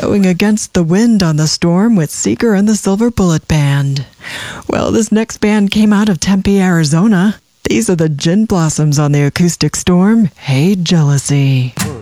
blowing against the wind on the storm with Seeker and the Silver Bullet Band. Well, this next band came out of Tempe, Arizona. These are the Gin Blossoms on the acoustic storm, Hey Jealousy.